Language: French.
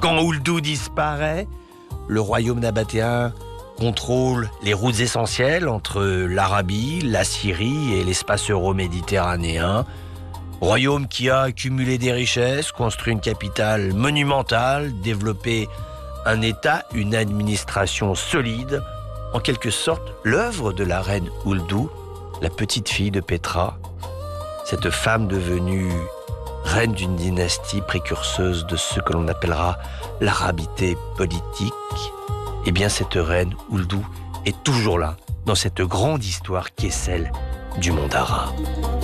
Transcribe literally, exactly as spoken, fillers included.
Quand Ould disparaît, le royaume nabatéen contrôle les routes essentielles entre l'Arabie, la Syrie et l'espace euro-méditerranéen. Royaume qui a accumulé des richesses, construit une capitale monumentale, développé un État, une administration solide. En quelque sorte, l'œuvre de la reine Ould, la petite fille de Pétra, cette femme devenue reine d'une dynastie précurseuse de ce que l'on appellera l'arabité politique, eh bien cette reine Ould est toujours là, dans cette grande histoire qui est celle du monde arabe.